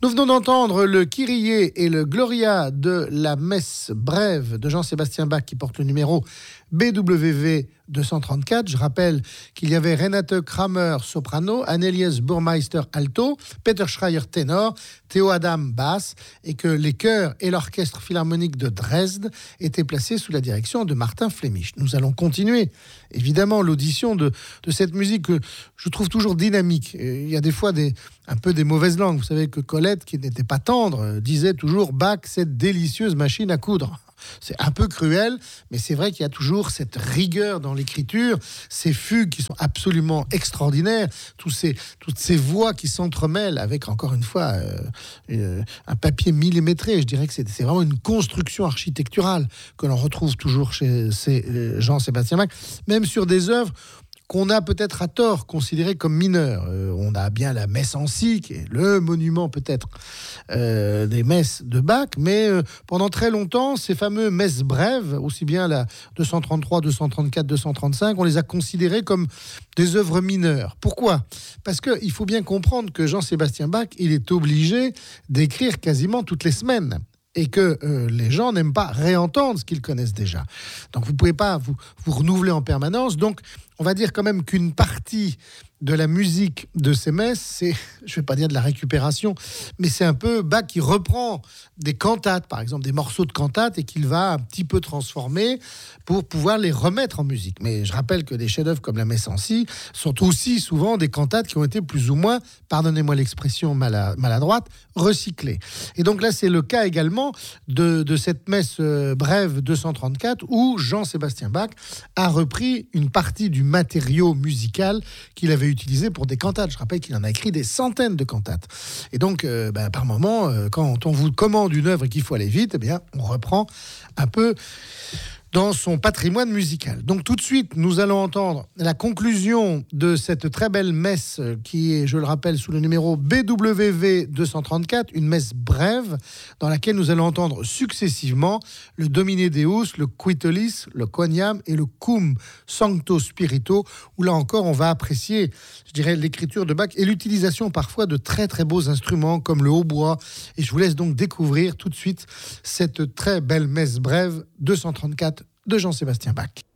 Nous venons d'entendre le Kyrie et le Gloria de la messe brève de Jean-Sébastien Bach qui porte le numéro BWV 234. Je rappelle qu'il y avait Renate Kramer, soprano, Annelies Burmeister, alto, Peter Schreier, ténor, Theo Adam, basse, et que les chœurs et l'orchestre philharmonique de Dresde étaient placés sous la direction de Martin Flemisch. Nous allons continuer, évidemment, l'audition de cette musique que je trouve toujours dynamique. Il y a des fois un peu des mauvaises langues. Vous savez que Colette, qui n'était pas tendre, disait toujours « Bach, cette délicieuse machine à coudre ». C'est un peu cruel, mais c'est vrai qu'il y a toujours cette rigueur dans l'écriture, ces fugues qui sont absolument extraordinaires, toutes ces voix qui s'entremêlent avec, encore une fois, un papier millimétré. Je dirais que c'est vraiment une construction architecturale que l'on retrouve toujours chez Jean-Sébastien Bach, même sur des œuvres qu'on a peut-être à tort considéré comme mineur. On a bien la messe en si, qui est le monument peut-être des messes de Bach, mais pendant très longtemps, ces fameux messes brèves, aussi bien la 233, 234, 235, on les a considérées comme des œuvres mineures. Pourquoi ? Parce qu'il faut bien comprendre que Jean-Sébastien Bach, il est obligé d'écrire quasiment toutes les semaines. Et que les gens n'aiment pas réentendre ce qu'ils connaissent déjà. Donc vous ne pouvez pas vous renouveler en permanence. Donc on va dire quand même qu'une partie de la musique de ces messes, c'est, je ne vais pas dire de la récupération, mais c'est un peu Bach qui reprend des cantates, par exemple des morceaux de cantates, et qu'il va un petit peu transformer pour pouvoir les remettre en musique. Mais je rappelle que des chefs-d'œuvre comme la messe en si sont aussi souvent des cantates qui ont été plus ou moins, pardonnez-moi l'expression maladroite, recyclées. Et donc là, c'est le cas également de cette messe brève 234 où Jean-Sébastien Bach a repris une partie du matériau musical qu'il avait utilisé pour des cantates. Je rappelle qu'il en a écrit des centaines de cantates. Et donc, par moment, quand on vous commande une œuvre et qu'il faut aller vite, eh bien, on reprend un peu dans son patrimoine musical. Donc tout de suite, nous allons entendre la conclusion de cette très belle messe qui est, je le rappelle, sous le numéro BWV 234, une messe brève dans laquelle nous allons entendre successivement le Domine Deus, le Quitolis, le Quoniam et le Cum Sancto Spirito, où là encore on va apprécier, je dirais, l'écriture de Bach et l'utilisation parfois de très très beaux instruments comme le hautbois. Et je vous laisse donc découvrir tout de suite cette très belle messe brève 234 de Jean-Sébastien Bach.